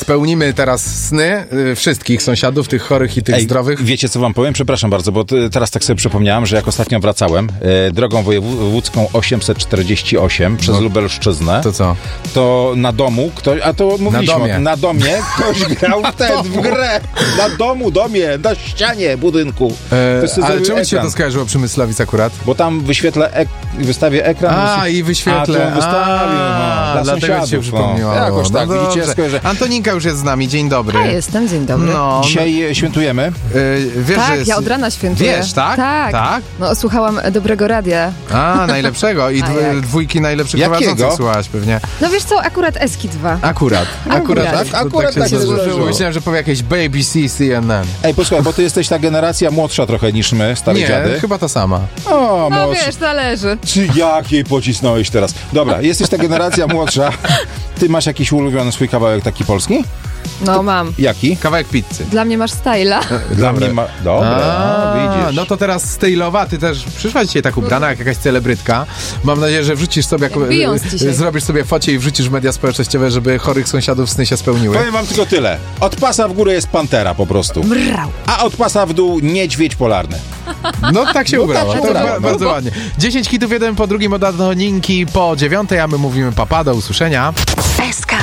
spełnimy teraz sny wszystkich sąsiadów, tych chorych i tych zdrowych. Wiecie, co wam powiem? Przepraszam bardzo, bo teraz tak sobie przypomniałem, że jak ostatnio wracałem drogą wojewódzką 848 przez Lubelszczyznę, to co? To na domu ktoś, a to mówiliśmy, na domie ktoś grał w grę. Na domie, na ścianie budynku. Ale czemu ci się to skojarzyło przy Myslowic akurat? Bo tam wystawię ekran. I wyświetlę. Dla dlatego sąsiadów, ci się przypomniało. Jakoś tak, widzicie, skojarzę. Antoninka już jest z nami, dzień dobry. Jestem, dzień dobry. Dzisiaj świętujemy. Wiesz, tak, ja od rana świętuję. Wiesz, tak? Tak. No, słuchałam dobrego radia. Najlepszego. I dwójki najlepszych prowadzących słuchałaś pewnie. No wiesz co, akurat Eski 2. Akurat tak się złożyło. Myślałem, że powie jakieś BBC, CNN. Ej, posłuchaj, bo ty jesteś ta generacja młodsza trochę niż my, stare dziady. Nie, chyba ta sama. No wiesz, zależy. Czy jak jej pocisnąłeś teraz? Dobra, jesteś ta generacja młodsza. Ty masz jakiś ulubiony swój kawałek taki polski? No mam. Jaki? Kawałek pizzy. Dla mnie masz styla. Dla mnie ma... Dobra, widzisz. No to teraz stylowa, ty też przyszłaś dzisiaj tak ubrana jak jakaś celebrytka. Mam nadzieję, że wrzucisz sobie, zrobisz sobie focie i wrzucisz w media społecznościowe, żeby chorych sąsiadów sny się spełniły. Powiem wam tylko tyle. Od pasa w górę jest pantera po prostu. Brał. A od pasa w dół niedźwiedź polarny. No tak się ubrała. Bardzo ładnie. 10 hitów, jeden po drugim od Antoninki po 9, a my mówimy papa, do usłyszenia. SK